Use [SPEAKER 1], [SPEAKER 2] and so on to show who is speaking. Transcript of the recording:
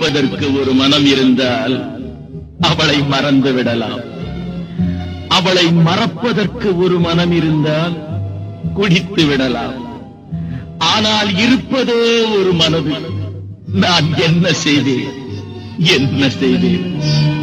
[SPEAKER 1] இருப்பதற்கு ஒரு மனம் இருந்தால் அவளை மறந்து விடலாம். அவளை மறப்பதற்கு ஒரு மனம் இருந்தால் குடித்து விடலாம். ஆனால் இருப்பதோ ஒரு மனது. நான் என்ன செய்தேன்?